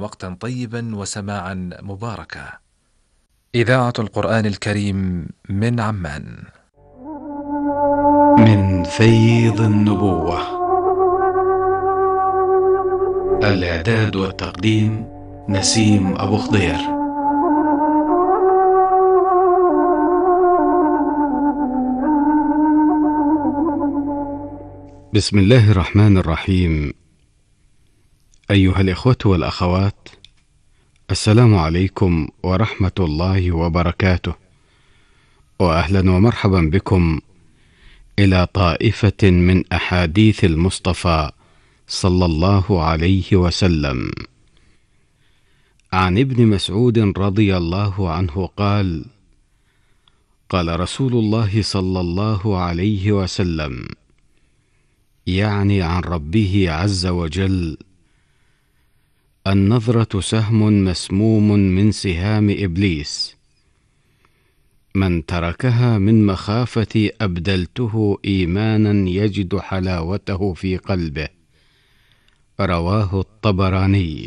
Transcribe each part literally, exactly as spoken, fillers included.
لكم وقتا طيبا وسماعا مباركا. إذاعة القرآن الكريم من عمان. من فيض النبوة. الإعداد والتقديم نسيم أبو خضير. بسم الله الرحمن الرحيم. أيها الإخوة والأخوات، السلام عليكم ورحمة الله وبركاته، وأهلا ومرحبا بكم إلى طائفة من أحاديث المصطفى صلى الله عليه وسلم. عن ابن مسعود رضي الله عنه قال: قال رسول الله صلى الله عليه وسلم، يعني عن ربه عز وجل: النظرة سهم مسموم من سهام إبليس، من تركها من مخافة أبدلته إيمانا يجد حلاوته في قلبه. رواه الطبراني.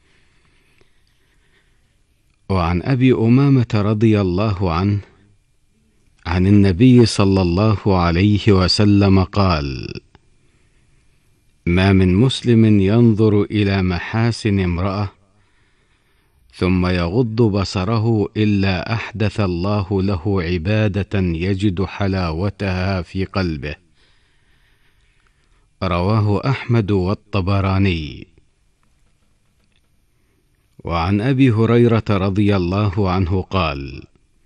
وعن أبي أمامة رضي الله عنه عن النبي صلى الله عليه وسلم قال: ما من مسلم ينظر إلى محاسن امرأة ثم يغض بصره إلا أحدث الله له عبادة يجد حلاوتها في قلبه. رواه أحمد والطبراني. وعن أبي هريرة رضي الله عنه قال: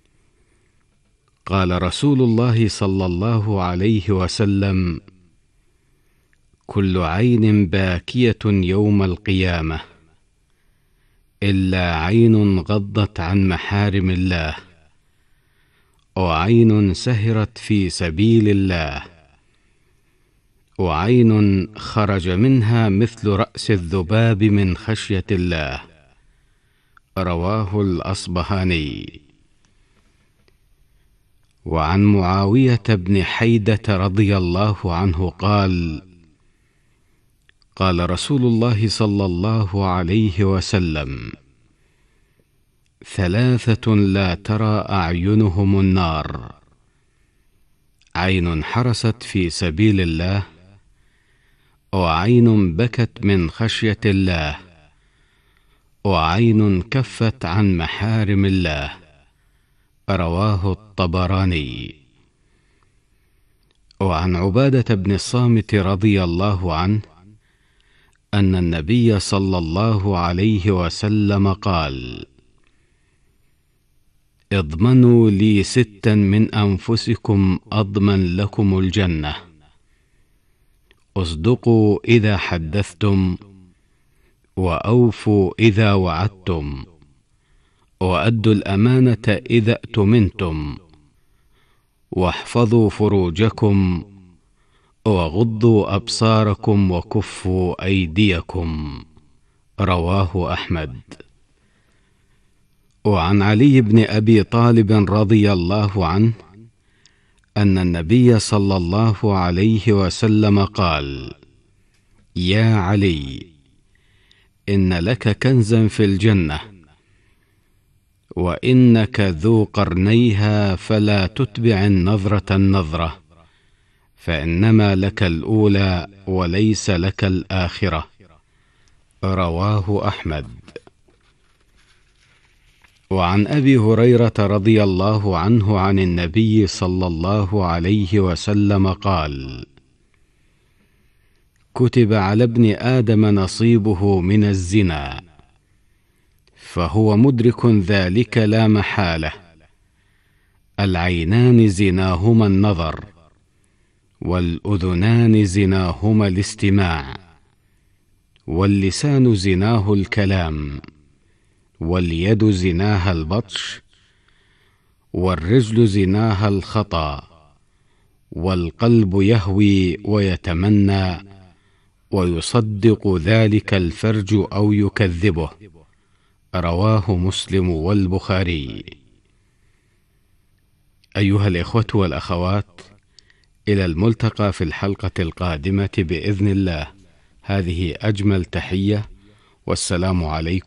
قال رسول الله صلى الله عليه وسلم: كل عين باكية يوم القيامة إلا عين غضت عن محارم الله، وعين سهرت في سبيل الله، وعين خرج منها مثل رأس الذباب من خشية الله. رواه الأصبهاني. وعن معاوية بن حيدة رضي الله عنه قال: قال رسول الله صلى الله عليه وسلم: ثلاثة لا ترى أعينهم النار: عين حرست في سبيل الله، وعين بكت من خشية الله، وعين كفت عن محارم الله. رواه الطبراني. وعن عبادة بن الصامت رضي الله عنه أن النبي صلى الله عليه وسلم قال: اضمنوا لي ستا من أنفسكم أضمن لكم الجنة: اصدقوا إذا حدثتم، وأوفوا إذا وعدتم، وأدوا الأمانة إذا اؤتمنتم، واحفظوا فروجكم، وغضوا أبصاركم، وكفوا أيديكم. رواه أحمد. وعن علي بن أبي طالب رضي الله عنه أن النبي صلى الله عليه وسلم قال: يا علي، إن لك كنزا في الجنة، وإنك ذو قرنيها، فلا تتبع النظرة النظرة، فإنما لك الأولى وليس لك الآخرة. رواه أحمد. وعن أبي هريرة رضي الله عنه عن النبي صلى الله عليه وسلم قال: كتب على ابن آدم نصيبه من الزنا، فهو مدرك ذلك لا محالة. العينان زناهما النظر، والأذنان زناهما الاستماع، واللسان زناه الكلام، واليد زناها البطش، والرجل زناها الخطأ، والقلب يهوي ويتمنى، ويصدق ذلك الفرج أو يكذبه. رواه مسلم والبخاري. أيها الإخوة والأخوات، إلى الملتقى في الحلقة القادمة بإذن الله. هذه أجمل تحية، والسلام عليكم